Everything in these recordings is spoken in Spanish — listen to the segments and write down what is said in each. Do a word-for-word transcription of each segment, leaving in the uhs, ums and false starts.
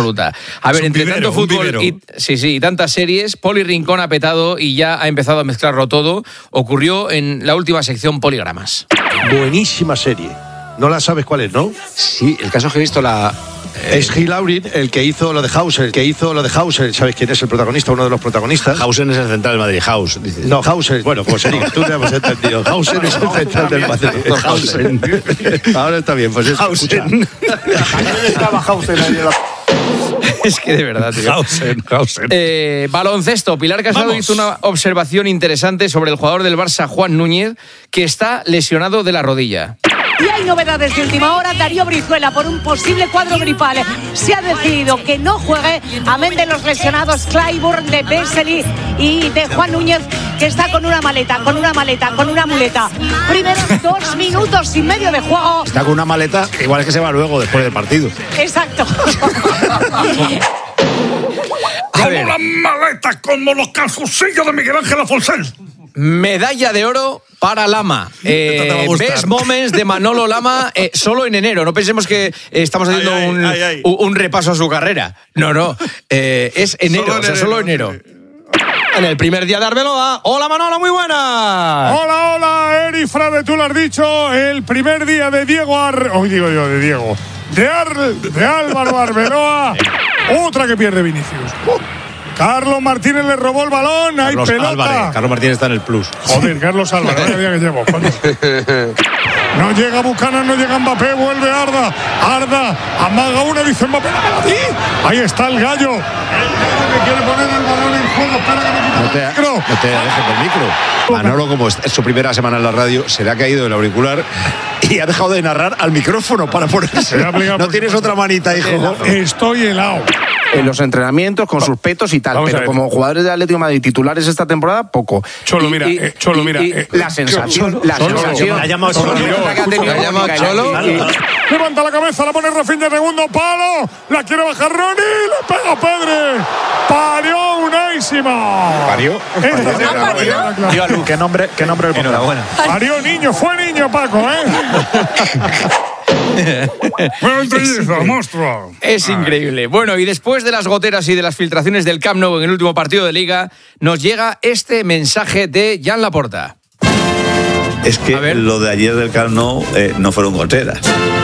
absoluta. A ver, entre vivero, tanto fútbol y, sí, sí, y tantas series, Poli Rincón ha petado y ya ha empezado a mezclarlo todo. Ocurrió en la última sección Poligramas. Buenísima serie. No la sabes cuál es, ¿no? Sí, el caso es que he visto la... Eh, es Gil Laurin, el que hizo lo de Hauser, el que hizo lo de Hauser. ¿Sabes quién es el protagonista? Uno de los protagonistas. Hauser es el central del Madrid, Haus. Dices. No, Hauser, bueno, pues sería, tú no hemos entendido. Hauser es el central del Madrid. Hauser. Ahora está bien, pues es. Hauser. Estaba Hauser ahí en la... Es que de verdad, tío. Hauser, Hauser. Eh, baloncesto. Pilar Casado Vamos. hizo una observación interesante sobre el jugador del Barça, Juan Núñez, que está lesionado de la rodilla. Y hay novedades de última hora. Darío Brizuela, por un posible cuadro gripal, se ha decidido que no juegue, amén de los lesionados Clyburn, de Vesely y de Juan Núñez, que está con una maleta, con una maleta, con una muleta. Primeros dos minutos y medio de juego. Está con una maleta, igual es que se va luego, después del partido. Exacto. Como las maletas, como los calzoncillos de Miguel Ángel Afonso. Medalla de oro para Lama. Eh, Best Moments de Manolo Lama eh, solo en enero. No pensemos que eh, estamos haciendo ay, un, ay, ay. un repaso a su carrera. No, no. Eh, es enero, solo o sea, enero. solo enero. En el primer día de Arbeloa. Hola Manolo, muy buenas. Hola, hola, Eri Frade, tú lo has dicho. El primer día de Diego Ar... Hoy digo yo, de Diego. De, Ar... de Álvaro Arbeloa. Otra que pierde Vinicius. Uh. Carlos Martínez le robó el balón. Hay Carlos pelota. Álvarez. Carlos Martínez está en el plus. Joder, Carlos Álvarez. Vaya día que llevo. Coño. No llega Buchanan, no llega Mbappé. Vuelve Arda. Arda amaga una, dice Mbappé. Ahí está el gallo. El gallo que quiere poner el balón en juego. Espera que me quite no te, el micro. No te dejes del micro. Manolo, como es su primera semana en la radio, se le ha caído el auricular y ha dejado de narrar al micrófono para ponerse. No tienes otra manita, hijo. Estoy helado. En los entrenamientos con sus petos y tal, Vamos pero como jugadores de Atlético de Madrid titulares esta temporada, poco. Cholo, y, mira, y, eh, Cholo, mira. Y, eh, la sensación, Cholo, la Cholo, sensación. Ha llamado Cholo. Ha llamado Cholo. Y... Levanta la cabeza, la pone Rafinha, segundo palo. La quiere bajar Ronnie, le pega a Pedre. Parió Unaísima. ¿Parió? ¿Parió? ¿Qué nombre, qué nombre le Enhorabuena. Parió niño, fue niño, Paco, ¿eh? monstruo. Es increíble. Bueno, y después de las goteras y de las filtraciones del Camp Nou en el último partido de Liga, nos llega este mensaje de Jan Laporta. Es que lo de ayer del Camp Nou eh, no fueron goteras.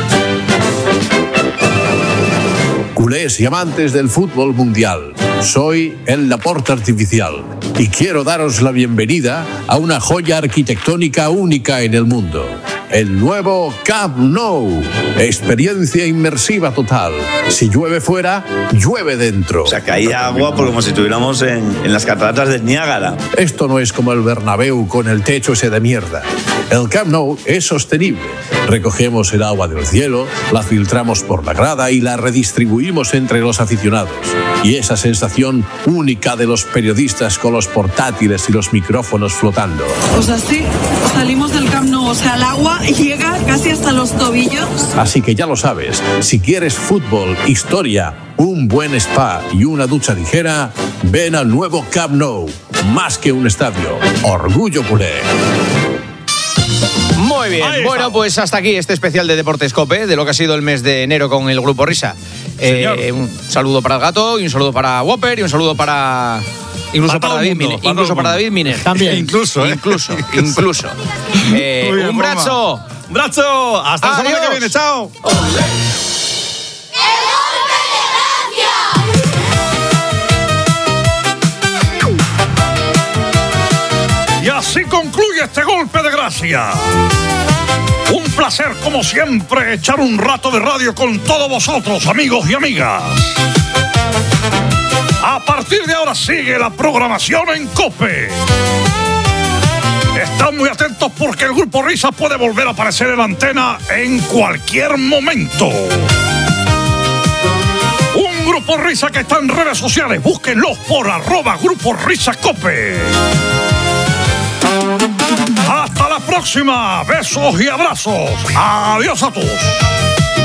Culés y amantes del fútbol mundial, soy el Laporta Artificial y quiero daros la bienvenida a una joya arquitectónica única en el mundo. El nuevo Camp Nou. Experiencia inmersiva total. Si llueve fuera, llueve dentro. O sea, caía agua por como si estuviéramos en, en las cataratas del Niágara. Esto no es como el Bernabéu con el techo ese de mierda. El Camp Nou es sostenible. Recogemos el agua del cielo, la filtramos por la grada y la redistribuimos entre los aficionados. Y esa sensación única de los periodistas con los portátiles y los micrófonos flotando. Pues así salimos del Camp Nou, o sea, el agua llega casi hasta los tobillos. Así que ya lo sabes, si quieres fútbol, historia, un buen spa y una ducha ligera, ven al nuevo Camp Nou. Más que un estadio, orgullo culé. Muy bien, bueno, pues hasta aquí este especial de Deportes COPE, de lo que ha sido el mes de enero con el Grupo Risa. Eh, un saludo para el gato, y un saludo para Whopper, y un saludo para... Incluso para, para David Miner. Para incluso para David Miner. También. Incluso, ¿eh? Incluso, incluso. Eh, bien, un brazo. Un brazo. Hasta la semana que viene. Chao. ¡Olé! Y así concluye este golpe de gracia. Un placer, como siempre, echar un rato de radio con todos vosotros, amigos y amigas. A partir de ahora sigue la programación en COPE. Están muy atentos porque el Grupo Risa puede volver a aparecer en la antena en cualquier momento. Un Grupo Risa que está en redes sociales. Búsquenlos por arroba Grupo Risa COPE. Hasta la próxima. Besos y abrazos. Adiós a todos.